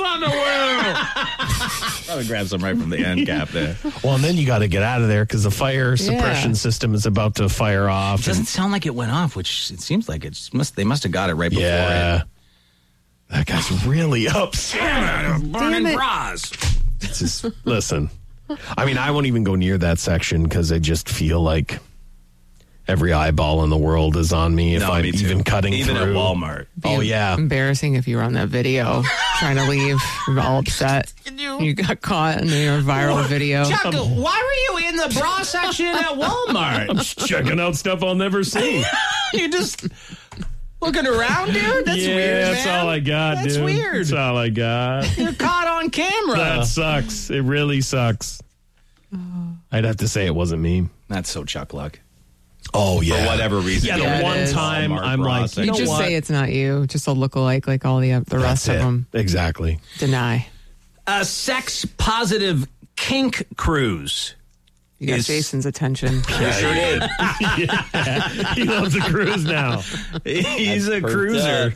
on the wheel. Probably grab some right from the end cap there. Well, and then you got to get out of there because the fire suppression system is about to fire off. It doesn't sound like it went off, which it seems like they must have got it right before it. That guy's really upset. Burning bras. Listen, I mean, I won't even go near that section because I just feel like every eyeball in the world is on me if I'm even cutting even through. Even at Walmart. Embarrassing if you were on that video trying to leave. You're all upset. You got caught in your viral video. Chuck, why were you in the bra section at Walmart? I'm just checking out stuff I'll never see. You just looking around, dude? That's weird, man. That's all I got, dude. That's weird. That's all I got. You're caught on camera. That sucks. It really sucks. I'd have to say it wasn't me. That's so Chuck Luck. Oh, yeah. For whatever reason. Yeah, the one time Walmart I'm like, you just say it's not you. Just a lookalike like all the rest of them. Exactly. Deny. A sex-positive kink cruise. You got Jason's attention. You sure did. He loves a cruise now. He's a cruiser.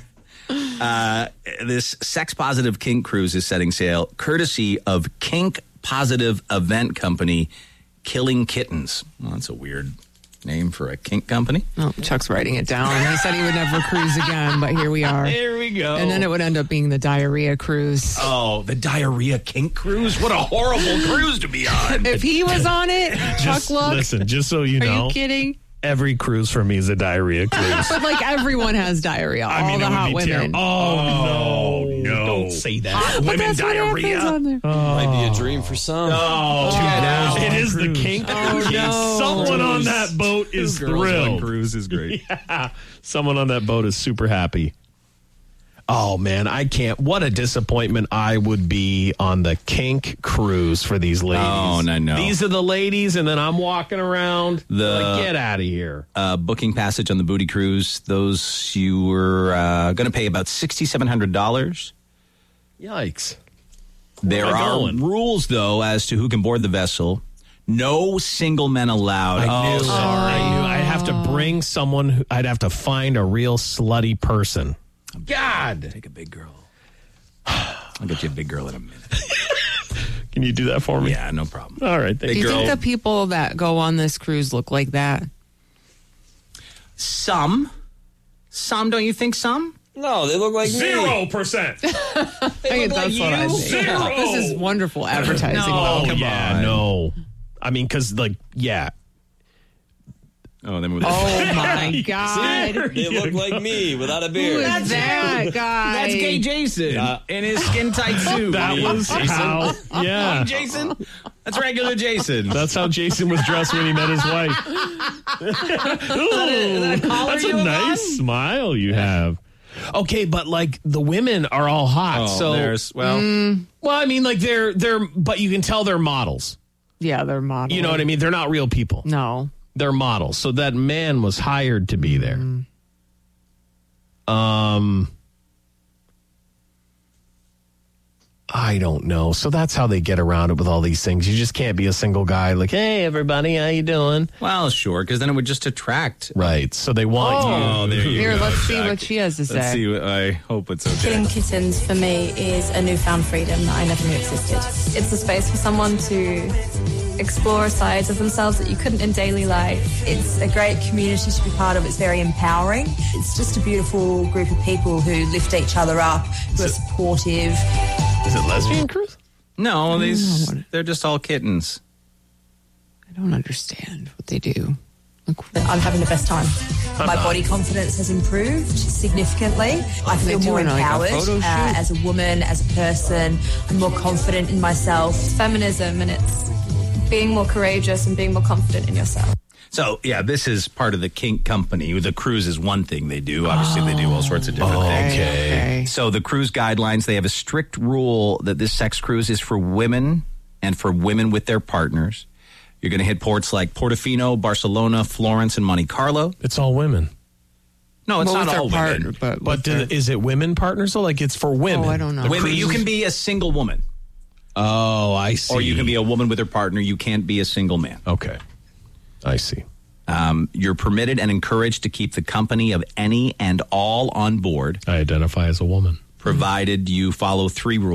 This sex-positive kink cruise is setting sail courtesy of kink-positive event company Killing Kittens. Well, that's a weird name for a kink company. Oh, Chuck's writing it down. He said he would never cruise again, but here we are. Here we go. And then it would end up being the diarrhea cruise. Oh, the diarrhea kink cruise? What a horrible cruise to be on. If he was on it, Chuck Luck. Listen, just so you know. Are you kidding? Every cruise for me is a diarrhea cruise. But like everyone has diarrhea. All the hot women. No. Don't say that. But Women that's diarrhea. What happens on there. Might be a dream for some. It is the kink cruise. no. Someone on that boat is thrilled. Cruise is great. Yeah. Someone on that boat is super happy. Oh, man, I can't. What a disappointment I would be on the kink cruise for these ladies. Oh, no. These are the ladies, and then I'm walking around. Get out of here. Booking passage on the Booty Cruise. Those you were going to pay about $6,700. Yikes. There Where am I are going? rules, though, as to who can board the vessel. No single men allowed. I knew. Sorry. I knew. I'd have to bring someone. I'd have to find a real slutty person. God. Take a big girl. I'll get you a big girl in a minute. Can you do that for me? Yeah, no problem. All right. Do you think the people that go on this cruise look like that? Some, don't you think some? No, they look like me. 0%. I think that's what I think. Zero. This is wonderful advertising. No. though. Come yeah, on. no. I mean, because, Oh, then we Oh my God. They look like me without a Who beard. is that guy? That's gay Jason in his skin tight suit. that was how, yeah. Jason. That's regular Jason. That's how Jason was dressed when he met his wife. That's a nice smile you have. Okay, but like the women are all hot. So well, I mean, like they're, but you can tell they're models. Yeah, they're models. You know what I mean? They're not real people. No. They're models. So that man was hired to be there. I don't know. So that's how they get around it with all these things. You just can't be a single guy like, hey, everybody, how you doing? well, sure, because then it would just attract. Right. So they want you. There you Here, go, let's see Jack. what she has to say. Let's see. I hope it's okay. Killing Kittens for me is a newfound freedom that I never knew existed. It's a space for someone to explore sides of themselves that you couldn't in daily life. It's a great community to be part of. It's very empowering. It's just a beautiful group of people who lift each other up, who are supportive. Is it lesbian cruise? No, they're just all kittens. I don't understand what they do. I'm having the best time. My body confidence has improved significantly. I feel more doing, like, a empowered photo shoot? as a woman, as a person. I'm more confident in myself. It's feminism, and it's being more courageous and being more confident in yourself. So, yeah, this is part of the kink company. The cruise is one thing they do. Obviously, they do all sorts of different things. Okay. So the cruise guidelines, they have a strict rule that this sex cruise is for women and for women with their partners. You're going to hit ports like Portofino, Barcelona, Florence, and Monte Carlo. It's all women. No, it's Well, not with all their women. But Is it women partners? So like it's for women. Oh, I don't know. The Women, you cruise- can be a single woman. Oh, I see. Or you can be a woman with her partner. You can't be a single man. Okay. I see. You're permitted and encouraged to keep the company of any and all on board, I identify as a woman. provided you follow 3 rules.